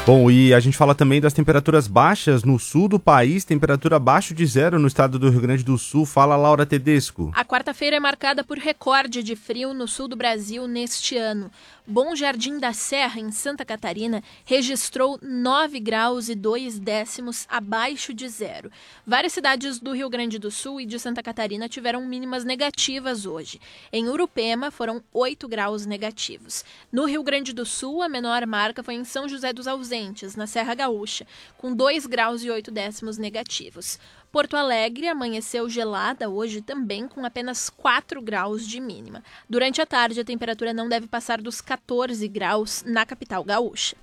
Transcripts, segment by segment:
Bom, e a gente fala também das temperaturas baixas no sul do país, temperatura abaixo de zero no estado do Rio Grande do Sul. Fala, Laura Tedesco. A quarta-feira é marcada por recorde de frio no sul do Brasil neste ano. Bom Jardim da Serra, em Santa Catarina, registrou 9 graus e 2 décimos abaixo de zero. Várias cidades do Rio Grande do Sul e de Santa Catarina tiveram mínimas negativas hoje. Em Urupema, foram 8 graus negativos. No Rio Grande do Sul, a menor marca foi em São José dos Ausentes, na Serra Gaúcha, com 2 graus e 8 décimos negativos. Porto Alegre amanheceu gelada hoje também, com apenas 4 graus de mínima. Durante a tarde, a temperatura não deve passar dos 14 graus na capital gaúcha.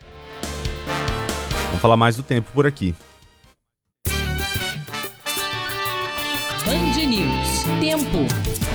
Vamos falar mais do tempo por aqui. Band News. Tempo.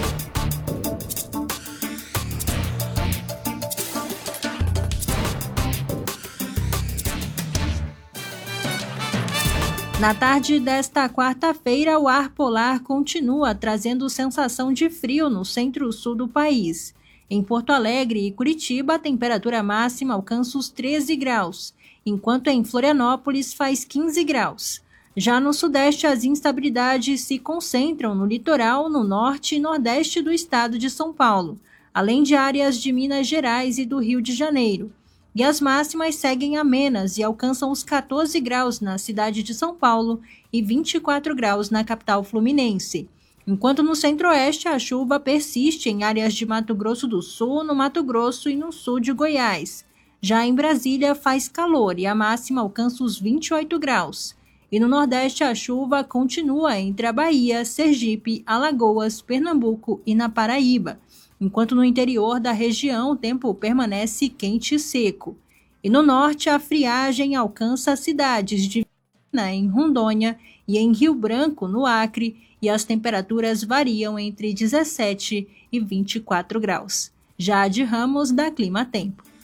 Na tarde desta quarta-feira, o ar polar continua trazendo sensação de frio no centro-sul do país. Em Porto Alegre e Curitiba, a temperatura máxima alcança os 13 graus, enquanto em Florianópolis faz 15 graus. Já no sudeste, as instabilidades se concentram no litoral, no norte e nordeste do estado de São Paulo, além de áreas de Minas Gerais e do Rio de Janeiro. E as máximas seguem amenas e alcançam os 14 graus na cidade de São Paulo e 24 graus na capital fluminense. Enquanto no centro-oeste a chuva persiste em áreas de Mato Grosso do Sul, no Mato Grosso e no sul de Goiás. Já em Brasília faz calor e a máxima alcança os 28 graus. E no nordeste a chuva continua entre a Bahia, Sergipe, Alagoas, Pernambuco e na Paraíba. Enquanto no interior da região o tempo permanece quente e seco. E no norte a friagem alcança cidades de Viana, em Rondônia, e em Rio Branco, no Acre, e as temperaturas variam entre 17 e 24 graus. Jade Ramos, da Clima Tempo.